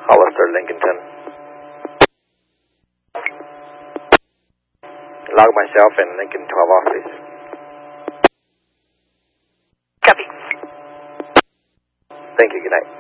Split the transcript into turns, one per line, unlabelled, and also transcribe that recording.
Hollister, Lincoln 10. Log myself in Lincoln 12 off, please.
Copy.
Thank you, good night.